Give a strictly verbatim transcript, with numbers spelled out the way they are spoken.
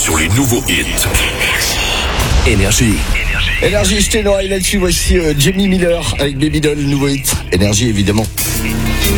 sur les nouveaux hits. Énergie. Énergie, je t'ai noyé là-dessus. Voici euh, Jamie Miller avec Baby Doll, nouveau hit. Énergie, évidemment.